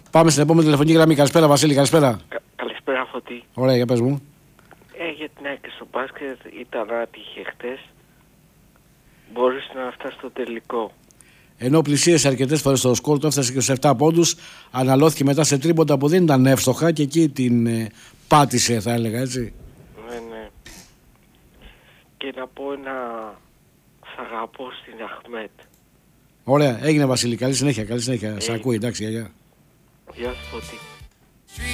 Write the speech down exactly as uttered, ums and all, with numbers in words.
Πάμε στην επόμενη τηλεφωνική γραμμή. Καλησπέρα, Βασίλη, καλησπέρα. Κα, καλησπέρα, Φωτή. Ωραία, για πες μου. Ε, για την ΑΕΚ στο μπάσκετ ήταν άτυχη χτες. Μπορείς να φτάσει στο τελικό. Ενώ πλησίασε αρκετές φορές στο σκορ, το έφτασε και στους επτά πόντους. Αναλώθηκε μετά σε τρίποντα που δεν ήταν εύστοχα και εκεί την ε, πάτησε, θα έλεγα, έτσι. Ναι, ναι. Και να πω ένα σ' αγαπώ στην Αχμέτ. Ωραία, έγινε Βασίλη. Καλή συνέχεια, καλή συνέχεια. Ε, Σ' ακούει, εντάξει, γεια. Γεια σου, Φωτή.